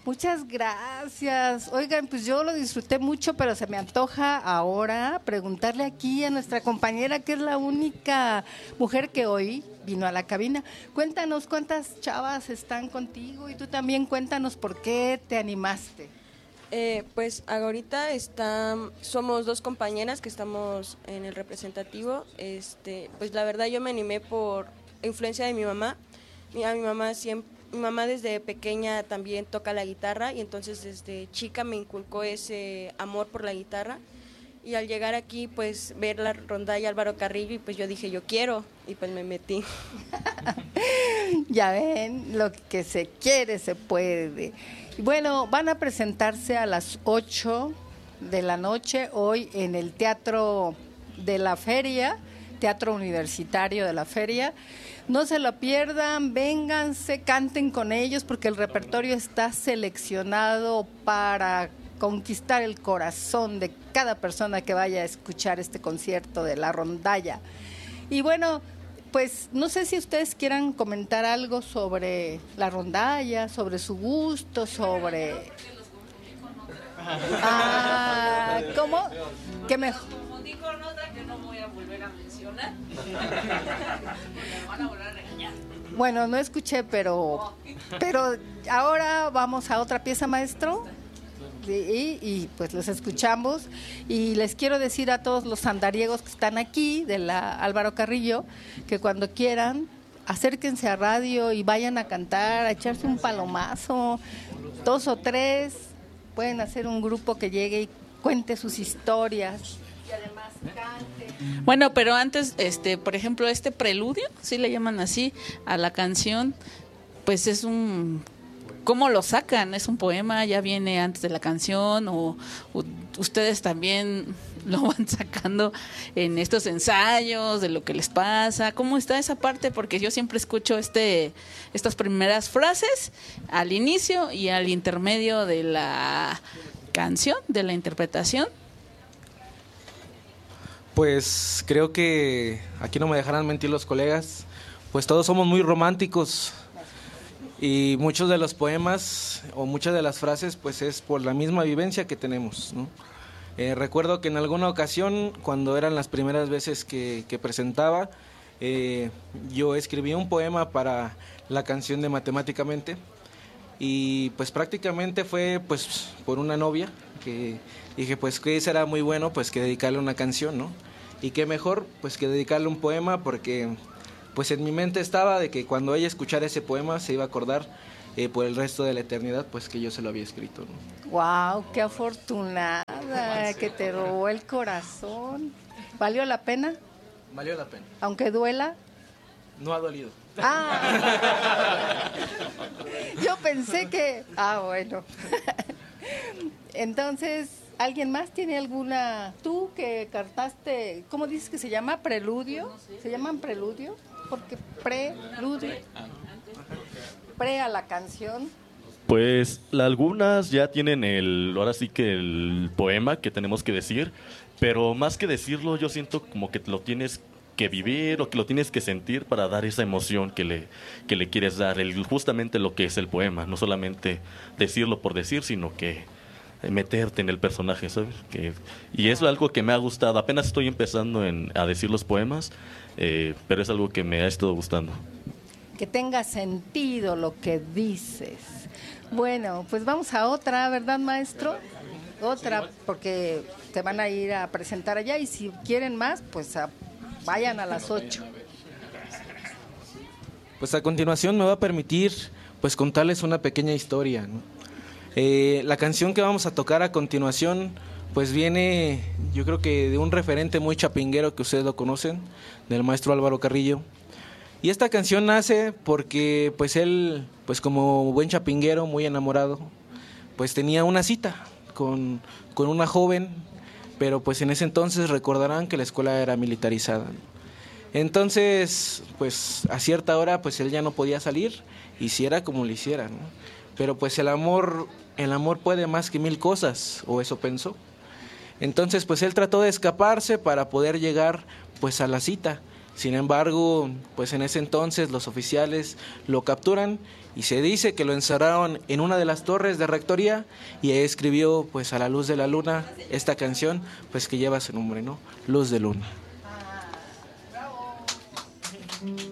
Muchas gracias. Oigan, pues yo lo disfruté mucho, pero se me antoja ahora preguntarle aquí a nuestra compañera, que es la única mujer que hoy vino a la cabina. Cuéntanos cuántas chavas están contigo y tú también cuéntanos por qué te animaste. Pues ahorita somos 2 compañeras que estamos en el representativo. Pues la verdad yo me animé por influencia de mi mamá. Mi mamá desde pequeña también toca la guitarra y entonces desde chica me inculcó ese amor por la guitarra. Y al llegar aquí, pues ver la rondalla Álvaro Carrillo, y pues yo dije, yo quiero, y pues me metí. Ya ven, lo que se quiere se puede. Y bueno, van a presentarse a las 8 de la noche hoy en el Teatro de la Feria, Teatro Universitario de la Feria. No se lo pierdan, vénganse, canten con ellos, porque el repertorio está seleccionado para conquistar el corazón de cada persona que vaya a escuchar este concierto de la rondalla. Y bueno, pues no sé si ustedes quieran comentar algo sobre la rondalla, sobre su gusto, sobre... ¿Cómo? ¿Qué mejor? Confundí con otra que no voy a volver a mencionar. Me van a volver a regañar. Bueno, no escuché, pero ahora vamos a otra pieza, maestro. Y pues los escuchamos y les quiero decir a todos los andariegos que están aquí de la Álvaro Carrillo que cuando quieran acérquense a radio y vayan a cantar, a echarse un palomazo, 2 o 3, pueden hacer un grupo que llegue y cuente sus historias y además cante. Bueno, pero antes, por ejemplo, este preludio, sí le llaman así a la canción, pues es un... ¿Cómo lo sacan? ¿Es un poema? ¿Ya viene antes de la canción? ¿O ustedes también lo van sacando en estos ensayos de lo que les pasa? ¿Cómo está esa parte? Porque yo siempre escucho estas primeras frases al inicio y al intermedio de la canción, de la interpretación. Pues creo que aquí no me dejarán mentir los colegas, pues todos somos muy románticos. Y muchos de los poemas o muchas de las frases pues es por la misma vivencia que tenemos, ¿no? Recuerdo que en alguna ocasión, cuando eran las primeras veces que presentaba, yo escribí un poema para la canción de Matemáticamente y pues prácticamente fue pues por una novia que dije pues que será muy bueno pues que dedicarle una canción, ¿no? Y qué mejor pues que dedicarle un poema porque... pues en mi mente estaba de que cuando ella escuchara ese poema se iba a acordar por el resto de la eternidad, pues que yo se lo había escrito, ¿no? ¡Wow! ¡Qué afortunada! Que te robó el corazón. ¿Valió la pena? Valió la pena. ¿Aunque duela? No ha dolido. Yo pensé que... bueno. Entonces, ¿alguien más tiene alguna? Tú que cantaste, ¿cómo dices que se llama? ¿Preludio? ¿Se llaman preludio? Porque preludio. Pre a la canción. Pues algunas ya tienen ahora sí que el poema que tenemos que decir, pero más que decirlo yo siento como que lo tienes que vivir o que lo tienes que sentir para dar esa emoción que le quieres dar, justamente lo que es el poema, no solamente decirlo por decir, sino que meterte en el personaje, ¿sabes? Y es algo que me ha gustado, apenas estoy empezando a decir los poemas, pero es algo que me ha estado gustando. Que tenga sentido lo que dices. Bueno, pues vamos a otra, ¿verdad, maestro? Otra, porque te van a ir a presentar allá y si quieren más, pues vayan a las 8. Pues a continuación me va a permitir pues contarles una pequeña historia, ¿no? La canción que vamos a tocar a continuación pues viene, yo creo que de un referente muy chapinguero que ustedes lo conocen, del maestro Álvaro Carrillo. Y esta canción nace porque pues él, pues como buen chapinguero, muy enamorado, pues tenía una cita con una joven, pero pues en ese entonces recordarán que la escuela era militarizada. Entonces, pues a cierta hora pues él ya no podía salir, hiciera como lo hiciera, ¿no? Pero pues el amor puede más que 1000 cosas, o eso pensó. Entonces pues él trató de escaparse para poder llegar pues a la cita. Sin embargo, pues en ese entonces los oficiales lo capturan y se dice que lo encerraron en una de las torres de rectoría y ahí escribió pues a la luz de la luna esta canción pues que lleva su nombre, ¿no? Luz de Luna.